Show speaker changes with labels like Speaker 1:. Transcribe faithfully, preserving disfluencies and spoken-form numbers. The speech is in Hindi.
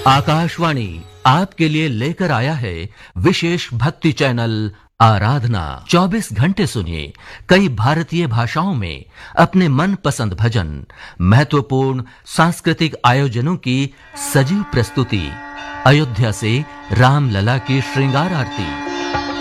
Speaker 1: आकाशवाणी आपके लिए लेकर आया है विशेष भक्ति चैनल आराधना। चौबीस घंटे सुनिए कई भारतीय भाषाओं में अपने मन पसंद भजन, महत्वपूर्ण सांस्कृतिक आयोजनों की सजीव प्रस्तुति, अयोध्या से रामलला की श्रृंगार आरती।